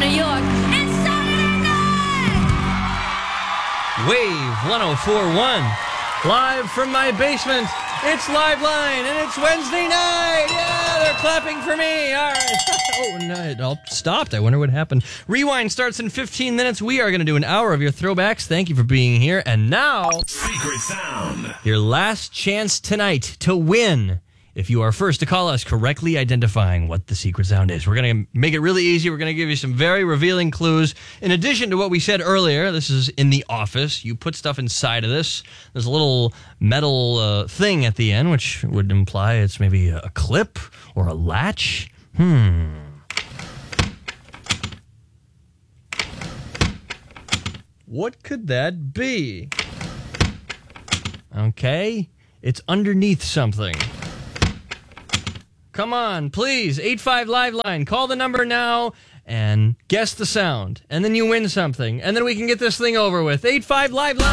New York. It's Saturday night! Wave 104.1, live from my basement. It's Live Line, and it's Wednesday night. Yeah, they're clapping for me. All right. Oh, no, it all stopped. I wonder what happened. Rewind starts in 15 minutes. We are going to do an hour of your throwbacks. Thank you for being here. And now, Secret Sound. your last chance tonight to win. If you are first to call us correctly identifying what the secret sound is. We're going to make it really easy. We're going to give you some very revealing clues. In addition to what we said earlier, this is in the office. You put stuff inside of this. There's a little metal thing at the end, which would imply it's maybe a clip or a latch. What could that be? Okay, it's underneath something. Come on, please, 85 Live Line. Call the number now and guess the sound. And then you win something. And then we can get this thing over with. 85 Live Line.